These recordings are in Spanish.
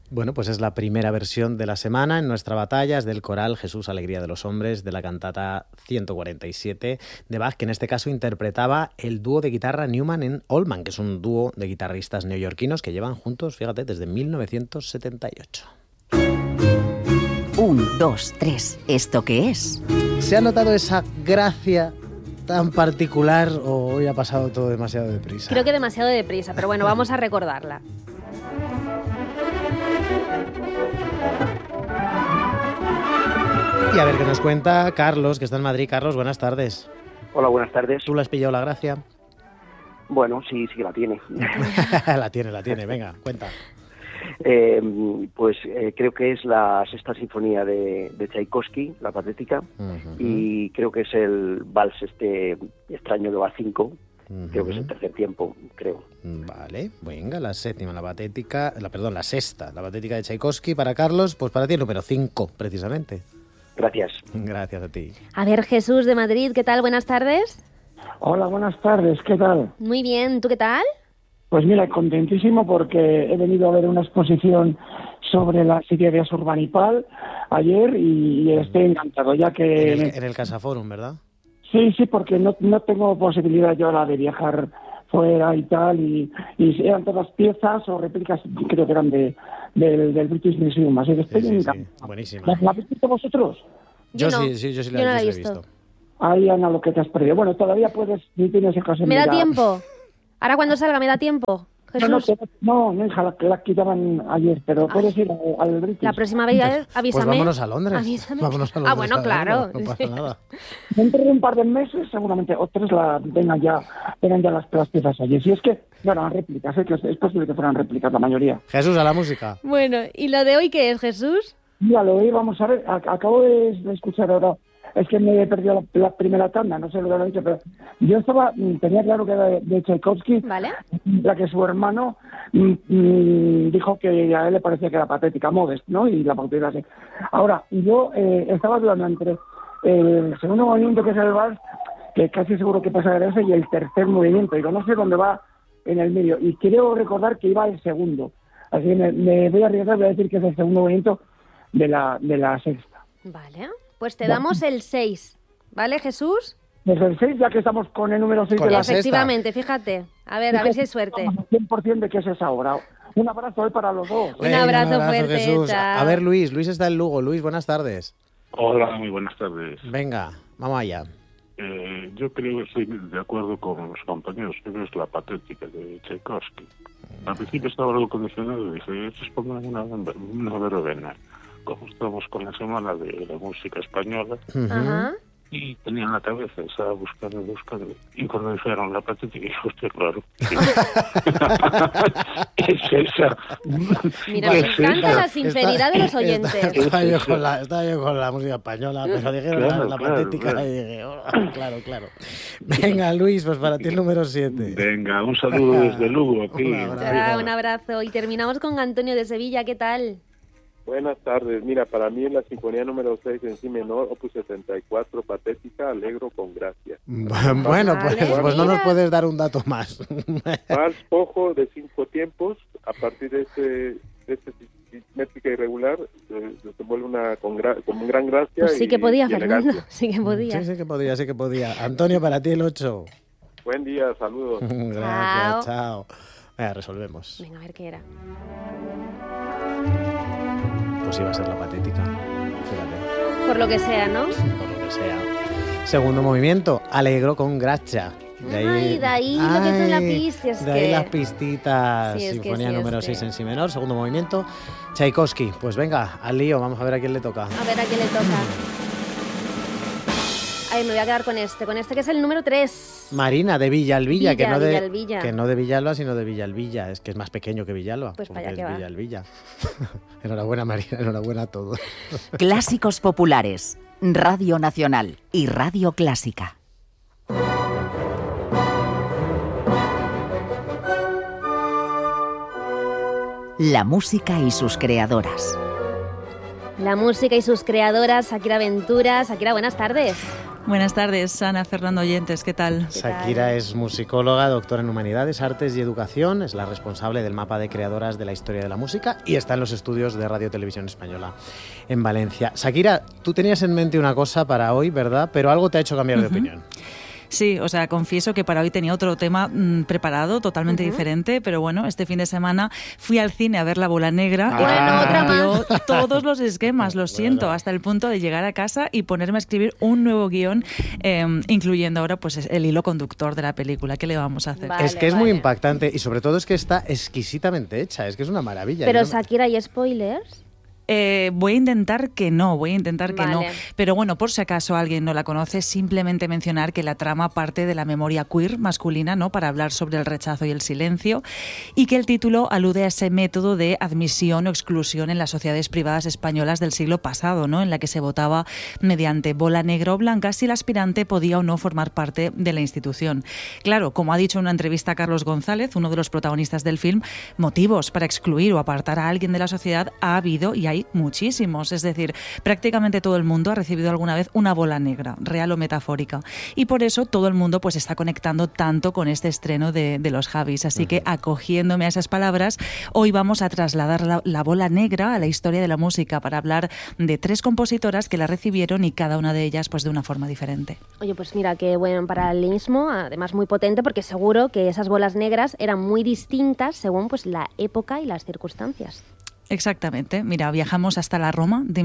Bueno, pues es la primera versión de la semana en nuestra batalla, es del coral Jesús, Alegría de los Hombres, de la cantata 147 de Bach, que en este caso interpretaba el dúo de guitarra Newman and Oldham, que es un dúo de guitarristas neoyorquinos que llevan juntos, fíjate, desde 1978. 1, 2, 3. ¿Esto qué es? ¿Se ha notado esa gracia tan particular o hoy ha pasado todo demasiado deprisa? Creo que demasiado deprisa, pero bueno, vamos a recordarla. Y a ver qué nos cuenta Carlos, que está en Madrid. Carlos, buenas tardes. Hola, buenas tardes. ¿Tú le has pillado la gracia? Bueno, sí que la tiene. La tiene, venga, cuenta. Creo que es la sexta sinfonía de Tchaikovsky, la Patética, y creo que es el vals extraño de va 5, creo que es el tercer tiempo, creo. Vale, venga, la sexta, la Patética de Tchaikovsky para Carlos, pues para ti el número 5, precisamente. Gracias. Gracias a ti. A ver, Jesús de Madrid, ¿qué tal? Buenas tardes. Hola, buenas tardes, ¿qué tal? Muy bien, ¿tú qué tal? Pues mira, contentísimo porque he venido a ver una exposición sobre las ideas Urbanipal ayer y estoy encantado, ya que... En el CaixaForum, ¿verdad? Sí, porque no tengo posibilidad yo ahora de viajar fuera y tal, y eran todas piezas o réplicas, creo que eran del British Museum, así que estoy encantado. Sí, buenísima. ¿La habéis visto vosotros? Yo no. sí Yo no la he visto. Ay, Ana, lo que te has perdido. Bueno, todavía puedes, si tienes el caso. ¿Me da tiempo? Ahora cuando salga, ¿me da tiempo, Jesús? No, hija, la quitaban ayer, pero puedes ir al British. La próxima vez avísame. Pues vámonos a Londres. Avísame. Vámonos a Londres. Ah, bueno, claro. No pasa nada. Dentro de un par de meses, seguramente, o 3 vengan ya las piezas allí. Si es que, bueno, eran réplicas, es posible que fueran réplicas la mayoría. Jesús, a la música. Bueno, ¿y lo de hoy qué es, Jesús? Mira, lo de hoy vamos a ver, acabo de escuchar ahora. Es que me he perdido la primera tanda, no sé lo que lo he dicho, pero yo tenía claro que era de Tchaikovsky, ¿Vale? la que su hermano dijo que a él le parecía que era patética, Modest, ¿no? Y la patética así. Ahora, yo estaba dudando entre el segundo movimiento, que es el vals, que casi seguro que pasa de ese, y el tercer movimiento, y no sé dónde va en el medio, y quiero recordar que iba el segundo, así que me voy a arriesgar, voy a decir que es el segundo movimiento de la sexta. Vale. Pues te damos el 6, ¿vale, Jesús? Desde el 6, ya que estamos con el número 6 de la sexta. Efectivamente, fíjate. A ver si hay suerte. 100% de que es esa obra. Un abrazo hoy para los dos. Un abrazo fuerte, Jesús. chao. A ver, Luis está en Lugo. Luis, buenas tardes. Hola, muy buenas tardes. Venga, vamos allá. Yo creo que estoy de acuerdo con los compañeros, creo que es la Patética de Tchaikovsky. Al principio estaba algo condicionado y dije, esto es como una verbena. Como estamos con la semana de la música española, Ajá. y tenía en la cabeza, estaba buscando, y cuando dijeron la Patética, dije, hostia, claro. Es esa. Mira, me encanta la sinceridad de los oyentes. Estaba yo con la música española, pero dijeron la Patética, claro. Y dije, claro. Venga, Luis, pues para ti el número 7. Venga, un saludo desde Lugo. Aquí. Un abrazo. Y terminamos con Antonio de Sevilla, ¿qué tal? Buenas tardes. Mira, para mí en la sinfonía número 6 en si menor, opus 74, Patética, Alegro con gracia. Bueno, pues no nos puedes dar un dato más. Vals Ojo de 5 tiempos, a partir de este métrica irregular, se vuelve con gran gracia. Pues sí que podía, y Fernando, elegancia. sí que podía. Sí que podía. Antonio, para ti el 8. Buen día, saludos. Gracias, chao. Venga, resolvemos. Venga, a ver qué era. Pues iba a ser la Patética, fíjate. Por lo que sea, ¿no? Por lo que sea. Segundo movimiento, Alegro con gracia. De ahí lo que tú la pistas. De ahí las pistitas. Sí, Sinfonía número 6 en si menor, segundo movimiento. Tchaikovsky. Pues venga, al lío, vamos a ver a quién le toca. A ver a quién le toca. Ay, me voy a quedar con este que es el número 3. Marina, de Villalbilla, que no de Villalba, sino de Villalbilla. Es que es más pequeño que Villalba. Pues para allá que va. Villalbilla. Enhorabuena, Marina, enhorabuena a todos. Clásicos populares, Radio Nacional y Radio Clásica. La música y sus creadoras. La música y sus creadoras, Shakira Ventura. Shakira, buenas tardes. Buenas tardes, Ana, Fernando, oyentes, ¿qué tal? Shakira es musicóloga, doctora en Humanidades, Artes y Educación, es la responsable del mapa de creadoras de la historia de la música y está en los estudios de Radio Televisión Española en Valencia. Shakira, tú tenías en mente una cosa para hoy, ¿verdad? Pero algo te ha hecho cambiar de opinión. Sí, o sea, confieso que para hoy tenía otro tema preparado, totalmente diferente, pero bueno, este fin de semana fui al cine a ver La Bola Negra y cambió todos los esquemas, lo siento, hasta el punto de llegar a casa y ponerme a escribir un nuevo guión, incluyendo ahora pues el hilo conductor de la película. ¿Qué le vamos a hacer? Es que es muy impactante y sobre todo es que está exquisitamente hecha, es que es una maravilla. Pero Shakira, ¿hay spoilers? Voy a intentar que no, pero bueno, por si acaso alguien no la conoce, simplemente mencionar que la trama parte de la memoria queer masculina, ¿no?, para hablar sobre el rechazo y el silencio, y que el título alude a ese método de admisión o exclusión en las sociedades privadas españolas del siglo pasado, ¿no?, en la que se votaba mediante bola negra o blanca si el aspirante podía o no formar parte de la institución. Claro, como ha dicho en una entrevista a Carlos González, uno de los protagonistas del film, motivos para excluir o apartar a alguien de la sociedad ha habido y hay muchísimos, es decir, prácticamente todo el mundo ha recibido alguna vez una bola negra, real o metafórica, y por eso todo el mundo pues está conectando tanto con este estreno de los Javis, así que acogiéndome a esas palabras, hoy vamos a trasladar la bola negra a la historia de la música para hablar de 3 compositoras que la recibieron y cada una de ellas pues de una forma diferente. Oye, pues mira, qué buen paralelismo, además muy potente, porque seguro que esas bolas negras eran muy distintas según pues la época y las circunstancias. Exactamente. Mira, viajamos hasta la Roma de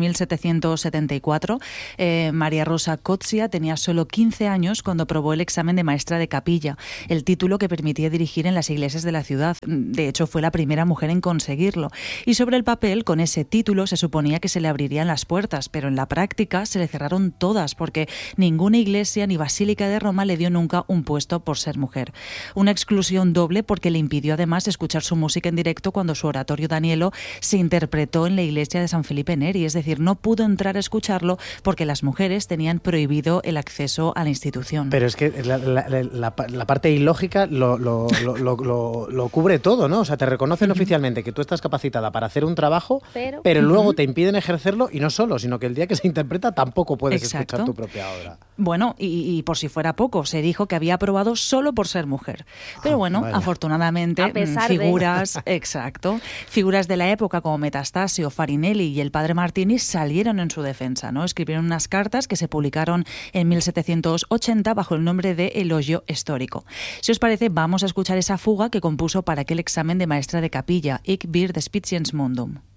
1774. María Rosa Cotzia tenía solo 15 años cuando aprobó el examen de maestra de capilla, el título que permitía dirigir en las iglesias de la ciudad. De hecho, fue la primera mujer en conseguirlo. Y sobre el papel, con ese título se suponía que se le abrirían las puertas, pero en la práctica se le cerraron todas, porque ninguna iglesia ni basílica de Roma le dio nunca un puesto por ser mujer. Una exclusión doble porque le impidió además escuchar su música en directo cuando su oratorio Danielo se interpretó en la iglesia de San Felipe Neri, es decir, no pudo entrar a escucharlo porque las mujeres tenían prohibido el acceso a la institución. Pero es que la parte ilógica lo cubre todo, ¿no? O sea, te reconocen oficialmente que tú estás capacitada para hacer un trabajo, pero luego te impiden ejercerlo y no solo, sino que el día que se interpreta tampoco puedes escuchar tu propia obra. Bueno, y por si fuera poco, se dijo que había aprobado solo por ser mujer. Pero bueno, afortunadamente, figuras de la época como Metastasio, Farinelli y el padre Martini salieron en su defensa, ¿no? Escribieron unas cartas que se publicaron en 1780 bajo el nombre de Elogio Histórico. Si os parece, vamos a escuchar esa fuga que compuso para aquel examen de maestra de capilla, Ich bir des Spitiens Mundum.